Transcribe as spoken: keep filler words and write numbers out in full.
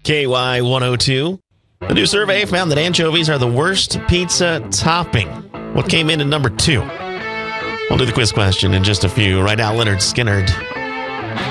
K Y one oh two. The new survey found that anchovies are the worst pizza topping. What came in at number two? We'll do the quiz question in just a few. Right now, Leonard Skinnard.